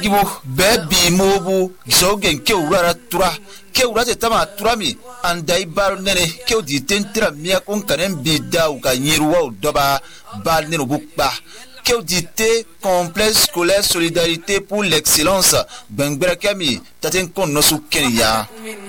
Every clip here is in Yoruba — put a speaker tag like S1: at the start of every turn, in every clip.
S1: gibo bebi mobu jogen kewra tura kewra te tama turami andai bar nene kew di tentira miya kon kanen bida u ka nyiruwa doba bal neno bukba kew di te complexe scolaire solidarité pour l'excellence bengbera kami taten kon nosu kenya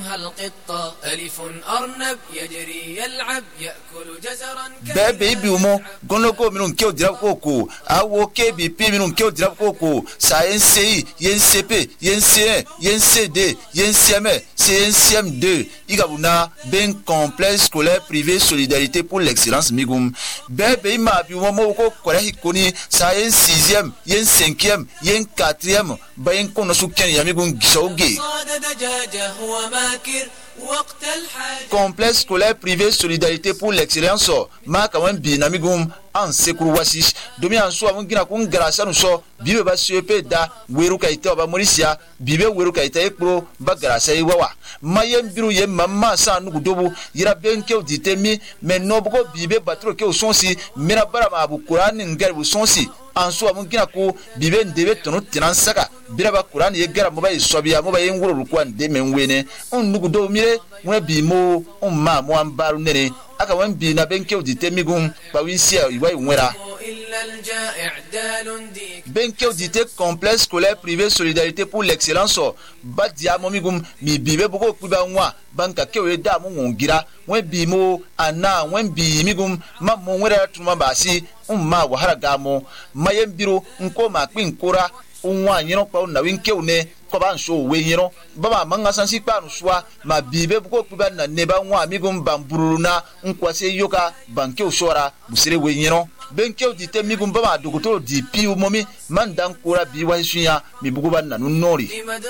S1: bebe biumo gonloko minun kew dirab koko awo kebi pi minun kew dirab koko sa NCI YNCP YNC1 YNCD YNCM CNCM2 igabuna ben complexe scolaire privé solidarité pour l'excellence migum bebe ma biumo mo ko korehi koni sa N6e yen 5e yen 4e bayen kono su kenya migum gisauge complexe scolaire privé solidarité pour l'excellence ma kawan binamigum en sekuru wasi domi anso amungina kun grasa no so bibe ba CP da weru kaita ba morisia bibe weru kaita ekro ba grasa yiwa mayem biru yem mamma sa nugu dobu yira benke oditemi menobugo bibe batro ke osonsi mira bara ma bu qur'an ngar bu sonsi anso amungina ko bibe ndebe tono tinansaka biraba qur'an ye gara moba isobia moba yenguro rukwan de menwene on nugu do mire mwe bimo on ma mo ambaru nene aka wan bi na benke oditemi gum ba winsia iwa nwera benke odite complexe scolaire privé solidarité pour l'excellence badia momigum mi bibe bugo kuba nwa banka kewe da mu ngira mwe bimo ana mwe bi migum ma mo nwera tuma basi umma wahara gamo mayembiro nko ma kpinkora unwa nyino pa na winke une ko ban so we nyino baba manga sansi pa no swa ma bibe buko kuba na neba nwa migum bamburuna nkwase yoka banke usora busire we nyino benke odite migum baba dogoto di piu momi mandan kora biwa suya mi bugo ban na nori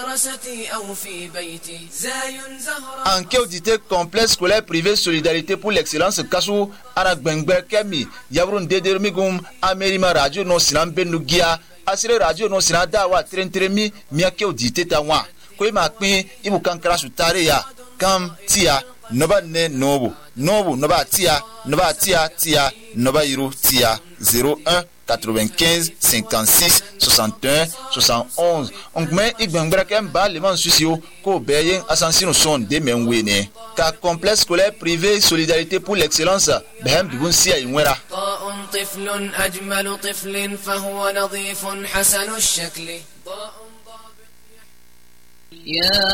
S1: anke odite complexe scolaire privé solidarité pour l'excellence kasu ara gbengber kemi yabrun deder migum amerima radio no silambe nugia asire radio no sinada wa trentremi miake odite tawa ko ma pin ibu kankara su tare ya kam tia noba ne nobu noba tia noba iru tia 01 95 56 61 71 onkme igbengbera kem ba le man susio ko beyen asansino son de menwene ka complexe scolaire privé solidarité pour l'excellence behem bibun sia inwera
S2: طفل أجمل طفل فهو نظيف حسن الشكل
S3: يا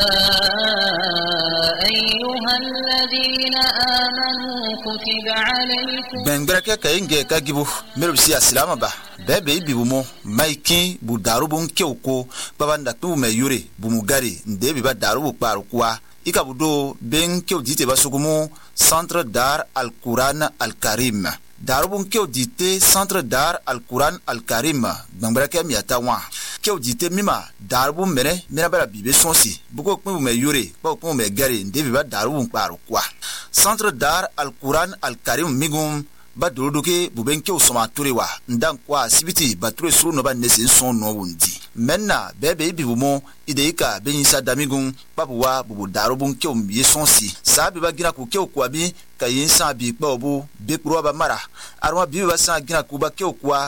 S3: أيها الذين آمنوا كتب عليكم
S1: bengreke kayinge kagibu merubsi asilama ba bebe bibumo maiki budarubun keuko babanda tu meyure bumugari ndebi ba darubu parukwa ikabudo ben keudite basugumo centre d'art al-Quran al-Karim darubun keudite centre d'art al-Quran al-Karim bengreke miatawa keudite mima darubun mere mirabara bibe sonsi buko kpu meyure buko me gari ndebi ba darubun parukwa centre d'art al-Quran al-Karim migum ba dorodoke bubenke usoma turewa ndan kwa sibiti bature suru no ba nese son no wundi menna bebe bibumo ideika benyisa damigun babuwa bubu darobun ke yesonsi sabi ba gina ku ke kwa bi kayinsa bi pa obu be kuro ba mara arwa bi ba sa gina ku ba ke kwa